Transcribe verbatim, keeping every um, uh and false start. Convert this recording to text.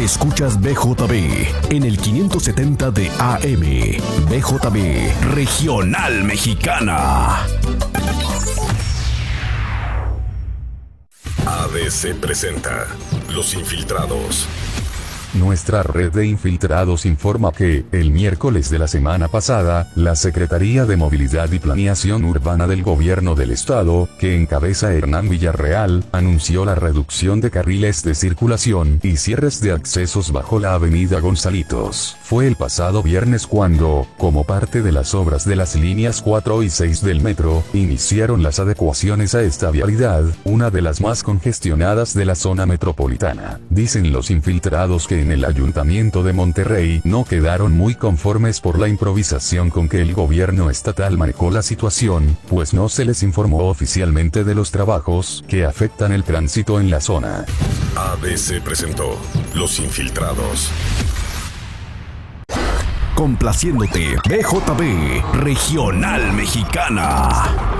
Escuchas B J B en el quinientos setenta de A M. B J B Regional Mexicana. A B C presenta Los Infiltrados. Nuestra red de infiltrados informa que, el miércoles de la semana pasada, la Secretaría de Movilidad y Planeación Urbana del Gobierno del Estado, que encabeza Hernán Villarreal, anunció la reducción de carriles de circulación y cierres de accesos bajo la avenida Gonzalitos. Fue el pasado viernes cuando, como parte de las obras de las líneas cuatro y seis del metro, iniciaron las adecuaciones a esta vialidad, una de las más congestionadas de la zona metropolitana. Dicen los infiltrados que en el Ayuntamiento de Monterrey no quedaron muy conformes por la improvisación con que el gobierno estatal manejó la situación, pues no se les informó oficialmente de los trabajos que afectan el tránsito en la zona. A B C presentó Los Infiltrados. Complaciéndote, B J B Regional Mexicana.